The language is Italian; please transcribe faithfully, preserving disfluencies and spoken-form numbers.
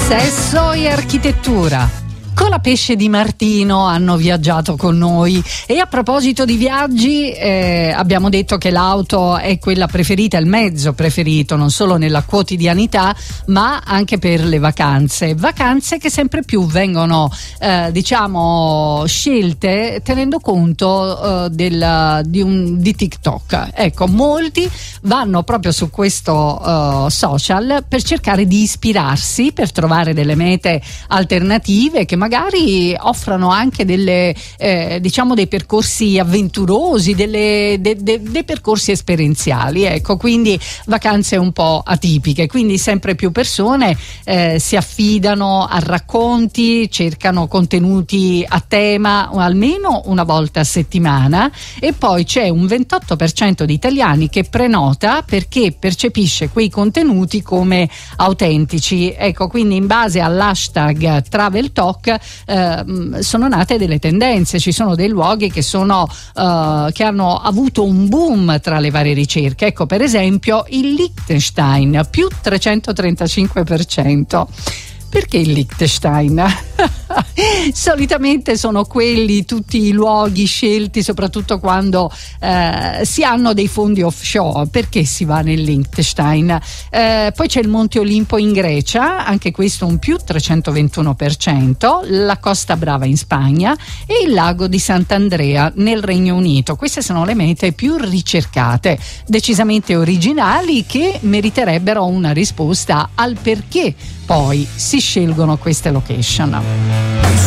Sesso e architettura. Colapesce Di Martino hanno viaggiato con noi, e a proposito di viaggi eh, abbiamo detto che l'auto è quella preferita, il mezzo preferito non solo nella quotidianità ma anche per le vacanze, vacanze che sempre più vengono eh, diciamo scelte tenendo conto eh, del, di, un, di TikTok. Ecco, molti vanno proprio su questo uh, social per cercare di ispirarsi, per trovare delle mete alternative che magari offrano anche delle eh, diciamo dei percorsi avventurosi, delle, de, de, dei percorsi esperienziali, ecco, quindi vacanze un po' atipiche. Quindi sempre più persone eh, si affidano a racconti, cercano contenuti a tema almeno una volta a settimana, e poi c'è un ventotto per cento di italiani che prenota perché percepisce quei contenuti come autentici. Ecco, quindi in base all'hashtag Travel Talk eh, sono nate delle tendenze, ci sono dei luoghi che sono eh, che hanno avuto un boom tra le varie ricerche. Ecco, per esempio il Liechtenstein, più trecentotrentacinque per cento. Perché il Liechtenstein? Solitamente sono quelli tutti i luoghi scelti soprattutto quando eh, si hanno dei fondi offshore. Perché si va nel Liechtenstein? Eh, poi c'è il Monte Olimpo in Grecia, anche questo un più trecentoventuno per cento, la Costa Brava in Spagna e il lago di Sant'Andrea nel Regno Unito. Queste sono le mete più ricercate, decisamente originali, che meriterebbero una risposta al perché poi si scelgono queste location.